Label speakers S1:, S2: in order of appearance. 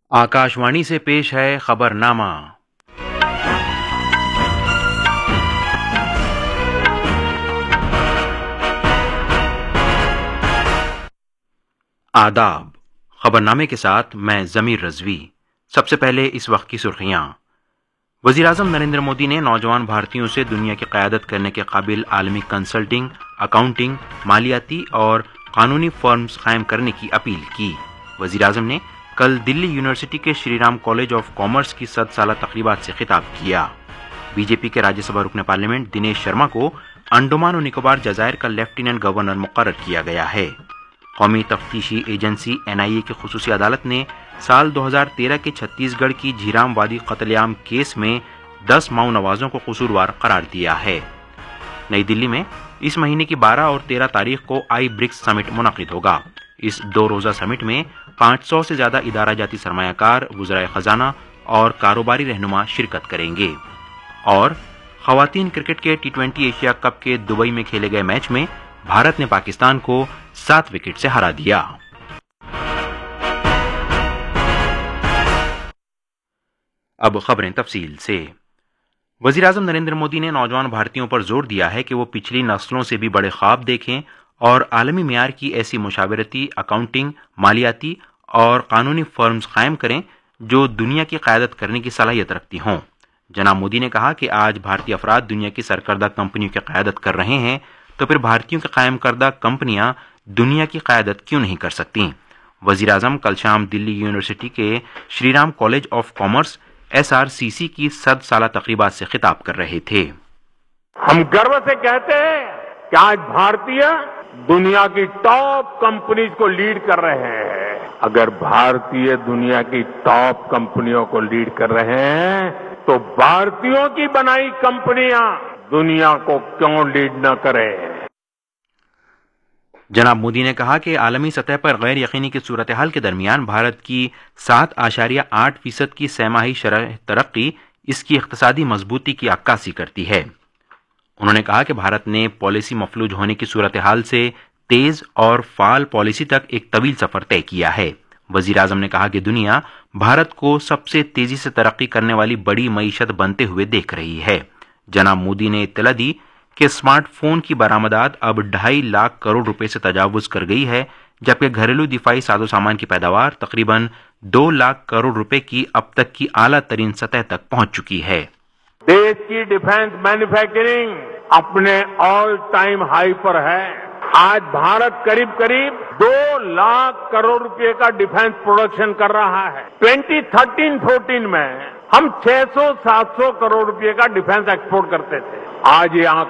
S1: आकाशवाणी से पेश है खबरनामा। आदाब। खबरनामे के साथ मैं जमीर रजवी। सबसे पहले इस वक्त की सुर्खियां। वज़ीर-ए-आज़म नरेंद्र मोदी ने नौजवान भारतीयों से दुनिया की क़यादत करने के काबिल आलमी कंसल्टिंग, अकाउंटिंग, मालियाती और कानूनी फर्म्स कायम करने की अपील की। वज़ीर-ए-आज़म ने कल दिल्ली यूनिवर्सिटी के श्रीराम कॉलेज ऑफ कॉमर्स की 100 साला तकरीबात से खिताब किया। बीजेपी के राज्यसभा रुकन पार्लियामेंट दिनेश शर्मा को अंडमान और निकोबार जजायर का लेफ्टिनेंट गवर्नर मुकर्रर किया गया है। कौमी तफ्तीशी एजेंसी NIA की खुसूसी अदालत ने साल 2013 के छत्तीसगढ़ की झीराम वादी कत्लेआम केस में 10 माओ नवाजों को कसूरवार करार दिया है। नई दिल्ली में इस महीने की 12 और 13 तारीख को ब्रिक्स समिट मुनक़िद होगा। इस 2 रोज़ा समिट में 500 से ज्यादा इदारा जाती सरमायाकार, वुज़राए खजाना और कारोबारी रहनुमा शिरकत करेंगे। और खवातीन क्रिकेट के T20 एशिया कप के दुबई में खेले गए मैच में भारत ने पाकिस्तान को 7 विकेट से हरा दिया। अब खबरें तफसील से। वज़ीर-ए-आज़म नरेंद्र मोदी ने नौजवान भारतीयों पर जोर दिया है कि वो पिछली नस्लों से भी बड़े ख्वाब देखें और आलमी मियार की ऐसी मुशावरती, अकाउंटिंग, मालियाती और कानूनी फर्म्स कायम करें जो दुनिया की क़यादत करने की सलाहियत रखती हों। जनाब मोदी ने कहा कि आज भारतीय अफराद दुनिया की सरकर्दा कंपनियों की क़यादत कर रहे हैं, तो फिर भारतीयों की कायम करदा कंपनियां दुनिया की क़यादत क्यों नहीं कर सकती। वज़ीर-ए-आज़म कल शाम दिल्ली यूनिवर्सिटी के Shriram college of commerce SRCC की 100 साला तकरीबात से खिताब कर रहे थे।
S2: हम गर्व से कहते हैं कि आज भारतीय दुनिया की टॉप कंपनीज को लीड कर रहे हैं। अगर भारतीय दुनिया की टॉप कंपनियों को लीड कर रहे हैं तो भारतीयों की बनाई कंपनियां दुनिया को क्यों लीड न करें।
S1: जनाब मोदी ने कहा कि आलमी सतह पर गैर यकीनी की सूरत हाल के दरमियान भारत की 7.8% की सहमाही शरह तरक्की इसकी इक्तिसादी मजबूती की अक्कासी करती है। उन्होंने कहा कि भारत ने पॉलिसी मफलूज होने की सूरत हाल से तेज और फाल पॉलिसी तक एक तवील सफर तय किया है। वज़ीर-ए-आज़म ने कहा कि दुनिया भारत को सबसे तेजी से तरक्की करने वाली बड़ी मईशत बनते हुए देख रही है। जनाब मोदी ने इत्तला दी कि स्मार्टफोन की बरामदात अब 2.5 लाख करोड़ रुपए से तजावुज कर गई है, जबकि घरेलू दिफाई साजो सामान की पैदावार तकरीबन 2 लाख करोड़ रुपए की अब तक की आला तरीन सतह तक पहुंच चुकी है।
S2: देश की डिफेंस मैन्युफैक्चरिंग अपने ऑल टाइम हाई पर है। आज भारत करीब 2 लाख करोड़ रुपए का डिफेंस प्रोडक्शन कर रहा है। 2013-14 में हम 600-700 करोड़ रुपए का डिफेंस एक्सपोर्ट करते थे। आज ये